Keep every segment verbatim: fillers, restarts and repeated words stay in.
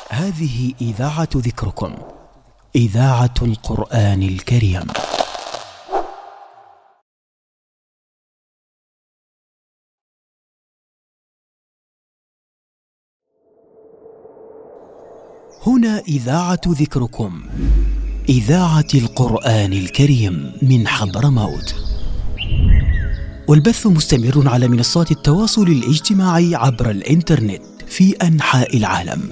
هذه إذاعة ذكركم، إذاعة القرآن الكريم. هنا إذاعة ذكركم، إذاعة القرآن الكريم من حضرموت، والبث مستمر على منصات التواصل الاجتماعي عبر الإنترنت في أنحاء العالم.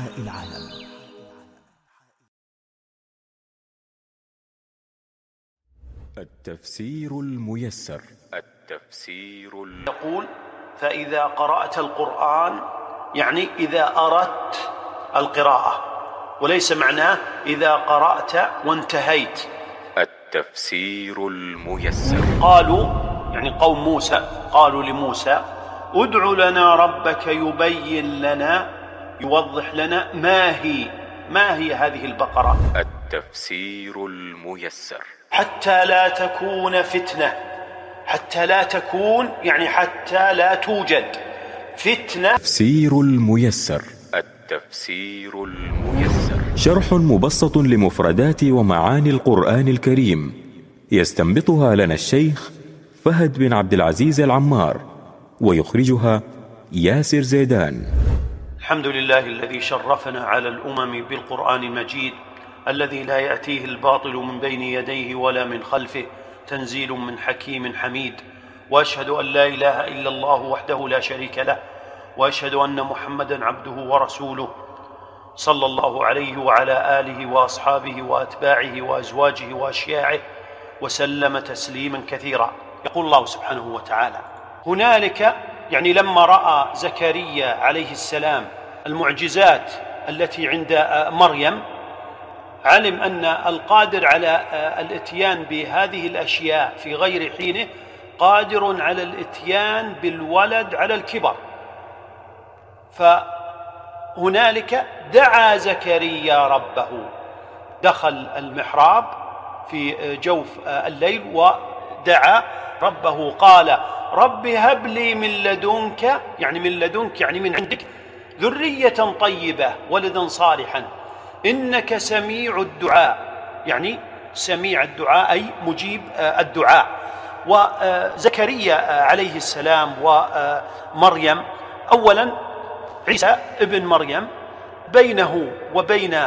التفسير الميسر. التفسير ال... يقول: فإذا قرأت القرآن، يعني إذا أردت القراءة، وليس معناه إذا قرأت وانتهيت. التفسير الميسر. قالوا يعني قوم موسى قالوا لموسى: ادع لنا ربك يبين لنا يوضح لنا ما هي ما هي هذه البقرة. التفسير الميسر. حتى لا تكون فتنة، حتى لا تكون يعني حتى لا توجد فتنة. تفسير الميسر. التفسير الميسر شرح مبسط لمفردات ومعاني القرآن الكريم، يستنبطها لنا الشيخ فهد بن عبد العزيز العمار، ويخرجها ياسر زيدان. الحمد لله الذي شرفنا على الأمم بالقرآن المجيد، الذي لا يأتيه الباطل من بين يديه ولا من خلفه، تنزيل من حكيم حميد. وأشهد أن لا إله إلا الله وحده لا شريك له، وأشهد أن محمدًا عبده ورسوله، صلى الله عليه وعلى آله وأصحابه وأتباعه وأزواجه وأشياعه وسلم تسليما كثيرا. يقول الله سبحانه وتعالى: هنالك، يعني لما رأى زكريا عليه السلام المعجزات التي عند مريم، علم أن القادر على الاتيان بهذه الأشياء في غير حينه قادر على الاتيان بالولد على الكبر. فهنالك دعا زكريا ربه، دخل المحراب في جوف الليل ودعا ربه، قال: رب هب لي من لدنك، يعني من لدنك يعني من عندك، ذرية طيبة ولدا صالحا إنك سميع الدعاء، يعني سميع الدعاء أي مجيب الدعاء. وزكريا عليه السلام ومريم، أولا عيسى ابن مريم بينه وبين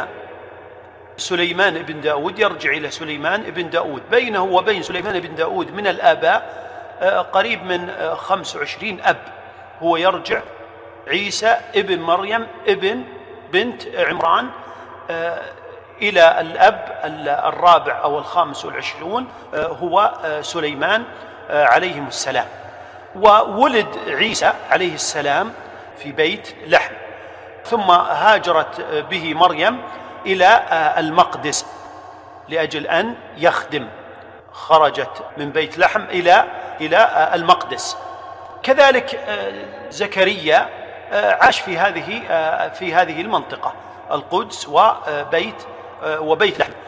سليمان ابن داود، يرجع إلى سليمان ابن داود، بينه وبين سليمان ابن داود من الآباء قريب من خمس وعشرين أب. هو يرجع عيسى ابن مريم ابن بنت عمران إلى الأب الرابع أو الخامس والعشرون، هو سليمان عليهم السلام. وولد عيسى عليه السلام في بيت لحم، ثم هاجرت به مريم إلى المقدس لأجل أن يخدم، خرجت من بيت لحم إلى إلى المقدس. كذلك زكريا عاش في هذه في هذه المنطقة، القدس وبيت وبيت لحم.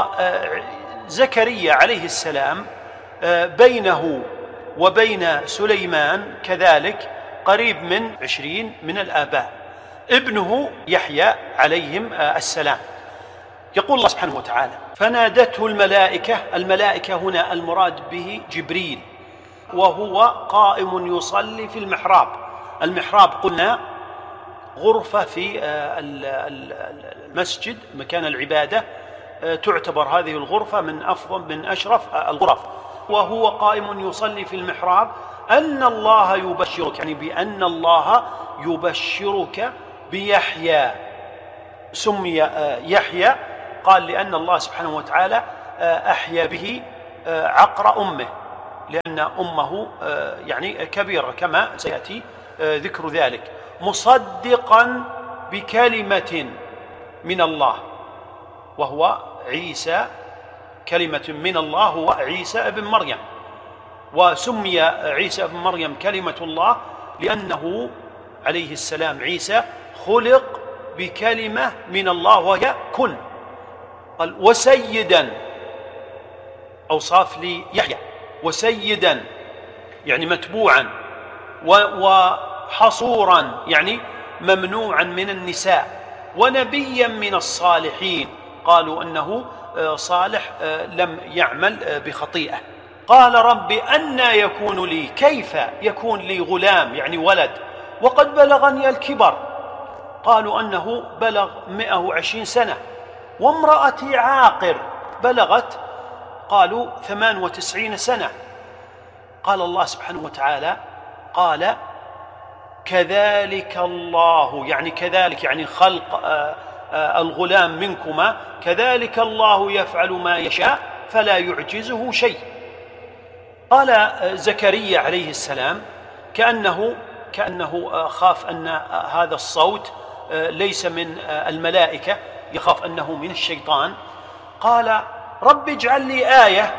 وزكريا عليه السلام بينه وبين سليمان كذلك قريب من عشرين من الآباء. ابنه يحيى عليهم السلام. يقول الله سبحانه وتعالى: فنادته الملائكة. الملائكة هنا المراد به جبريل، وهو قائم يصلي في المحراب. المحراب قلنا غرفة في المسجد، مكان العبادة، تعتبر هذه الغرفة من أفضل من أشرف الغرف. وهو قائم يصلي في المحراب أن الله يبشرك، يعني بأن الله يبشرك بيحيى. سمي يحيى قال لأن الله سبحانه وتعالى أحيا به عقر أمه، لأن أمه يعني كبيرة كما سيأتي ذكر ذلك، مصدقا بكلمة من الله، وهو عيسى. كلمة من الله هو عيسى ابن مريم. وسمي عيسى ابن مريم كلمة الله لأنه عليه السلام عيسى خلق بكلمة من الله وهي كن. قال: وسيدا، أوصاف ليحيى، وسيدا يعني متبوعا، وحصورا يعني ممنوعا من النساء، ونبيا من الصالحين. قالوا أنه صالح لم يعمل بخطيئة. قال رب أنى يكون لي، كيف يكون لي غلام يعني ولد وقد بلغني الكبر؟ قالوا أنه بلغ مئة وعشرين سنة، وامرأتي عاقر بلغت قالوا ثمان وتسعين سنة. قال الله سبحانه وتعالى قال كذلك الله، يعني كذلك يعني خلق الغلام منكما، كذلك الله يفعل ما يشاء فلا يعجزه شيء. قال زكريا عليه السلام كأنه كأنه خاف أن هذا الصوت ليس من الملائكة، يخاف أنه من الشيطان. قال رب اجعل لي آية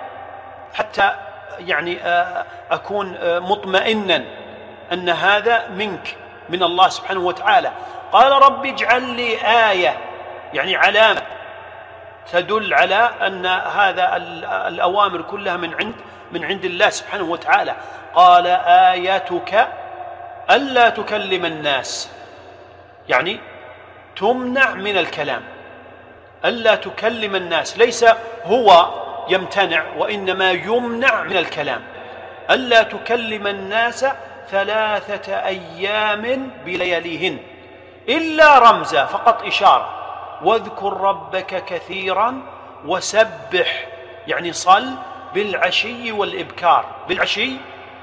حتى يعني أكون مطمئنا أن هذا منك من الله سبحانه وتعالى. قال رب اجعل لي آية يعني علامة تدل على أن هذا الأوامر كلها من عند من عند الله سبحانه وتعالى. قال آيتك ألا تكلم الناس، يعني تمنع من الكلام، ألا تكلم الناس، ليس هو يمتنع وإنما يمنع من الكلام. ألا تكلم الناس ثلاثة أيام بلياليهن إلا رمزا، فقط إشارة. واذكر ربك كثيرا وسبح، يعني صل بالعشي والإبكار، بالعشي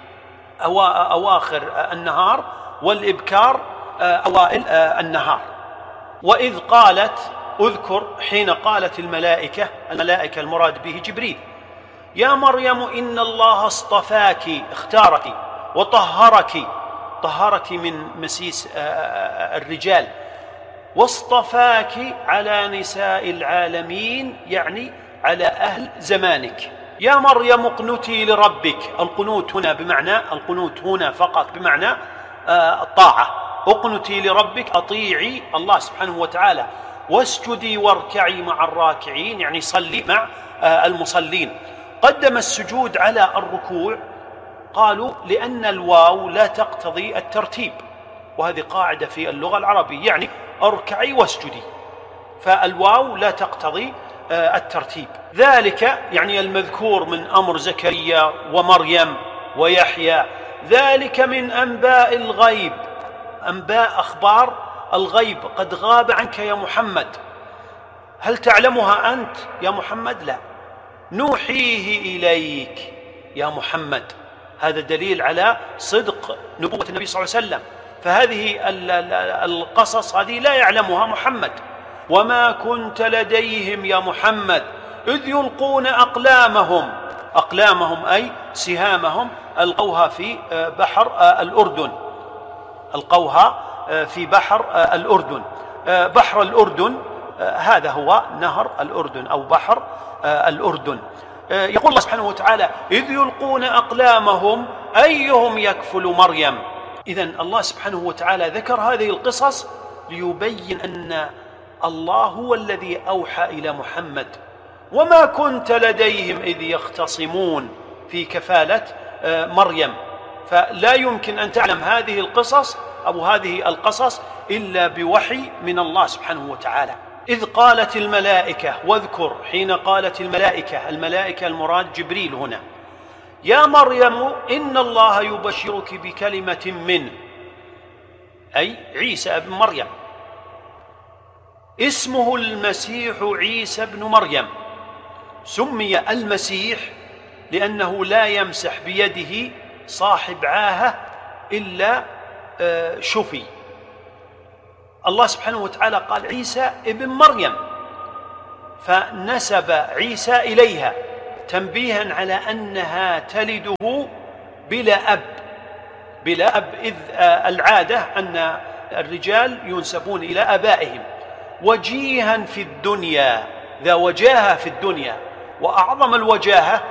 أواخر النهار والإبكار أوائل النهار. وإذ قالت اذكر حين قالت الملائكة، الملائكة المراد به جبريل، يا مريم إن الله اصطفاك، اختارك وطهرك، طهرك من مسيس الرجال، واصطفاك على نساء العالمين، يعني على أهل زمانك. يا مريم اقنتي لربك، القنوت هنا بمعنى القنوت هنا فقط بمعنى الطاعة، اقنتي لربك، أطيعي الله سبحانه وتعالى، واسجدي واركعي مع الراكعين، يعني صلي مع المصلين. قدم السجود على الركوع، قالوا لأن الواو لا تقتضي الترتيب، وهذه قاعدة في اللغة العربية، يعني اركعي واسجدي، فالواو لا تقتضي الترتيب. ذلك يعني المذكور من أمر زكريا ومريم ويحيى، ذلك من أنباء الغيب، أنباء أخبار الغيب قد غاب عنك يا محمد. هل تعلمها أنت يا محمد؟ لا، نوحيه إليك يا محمد. هذا دليل على صدق نبوة النبي صلى الله عليه وسلم، فهذه القصص هذه لا يعلمها محمد. وما كنت لديهم يا محمد إذ يلقون أقلامهم، أقلامهم أي سهامهم، ألقوها في بحر الأردن، ألقوها في بحر الأردن. بحر الأردن هذا هو نهر الأردن أو بحر الأردن. يقول الله سبحانه وتعالى إذ يلقون أقلامهم أيهم يكفل مريم. إذن الله سبحانه وتعالى ذكر هذه القصص ليبين أن الله هو الذي أوحى إلى محمد. وما كنت لديهم إذ يختصمون في كفالة مريم، فلا يمكن أن تعلم هذه القصص أو هذه القصص إلا بوحي من الله سبحانه وتعالى. إذ قالت الملائكة، واذكر حين قالت الملائكة، الملائكة المراد جبريل هنا، يا مريم إن الله يبشرك بكلمة منه، أي عيسى ابن مريم، اسمه المسيح عيسى ابن مريم. سمي المسيح لأنه لا يمسح بيده صاحب عاهة إلا شفي. الله سبحانه وتعالى قال عيسى ابن مريم، فنسب عيسى إليها تنبيها على أنها تلده بلا أب، بلا أب، إذ العادة أن الرجال ينسبون إلى آبائهم. وجيها في الدنيا، ذا وجاهة في الدنيا، وأعظم الوجاهة